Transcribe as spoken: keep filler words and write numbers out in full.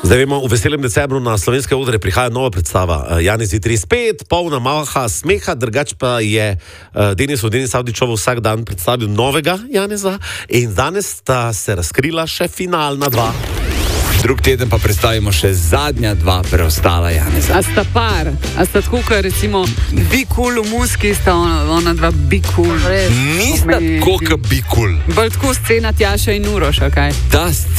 Zdaj vemo, v veselem decembru na slovenske odre prihaja nova predstava. Janez Vitri spet, polna maha smeha, drugač pa je uh, Denis od Denis Avdićev vsak dan predstavil novega Janeza in danes sta se razkrila še finalna dva. Drug teden pa predstavimo še zadnja dva preostala Janeza. A sta par, a sta tako, kot recimo Be Cool v muski, sta ona, ona dva Be Cool. Nista tako, kot Be Cool. Bolj tako scena Tjaša in Uroša, kaj? Ta